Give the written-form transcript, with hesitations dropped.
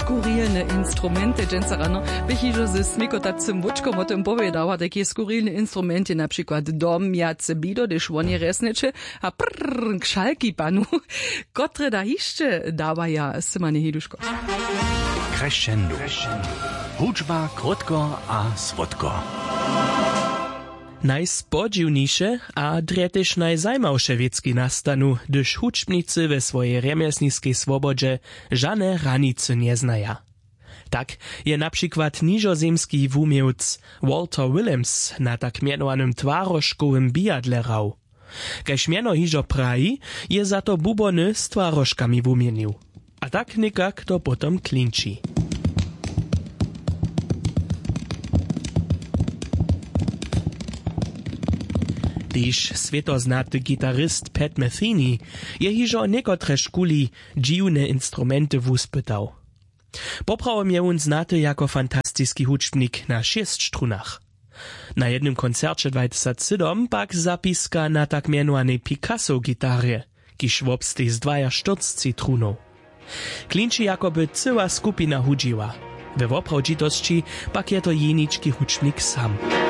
Skurilne instrumenty, dżęca rano, bych iżo ze smikotacym wuczkom o tym powiedziała, takie skurilne instrumenty, na przykład dom, jace bido, gdyż oni resnecze, a krzalki panu, kotre da jeszcze dawaja Simanie Hiduszko. Crescendo. Hudźba krótko a słodko. Najspodziwniejsze a dretež najzajmawsze wiecki nastanu, gdyż hučbnicy we swojej remiesniskiej swobodzie żadne ranice nie znaja. Tak je na przykład niżozemski wumiewc Walter Willems na tak mianowanym twarożkowym bijadle rał. Kaž miano hižo praji, je za to bubony z twarożkami wumienił. A tak nikak to potom klinči. Tyž svetoznaty gitarist Pat Metheny je hižo niekotre škuli dziwne instrumenty wuspytał. Poprawo miał on znaty jako fantastyski hučbnik na 6 strunach. Na jednym koncercie 2007 pak zapiska na tak mianowanej Picasso-gitarze, kiż wobstej z 42 trunów. Klinči jakoby cyła skupina hudziła. We woprawdzitości pak je to jeniczki hučbnik sam.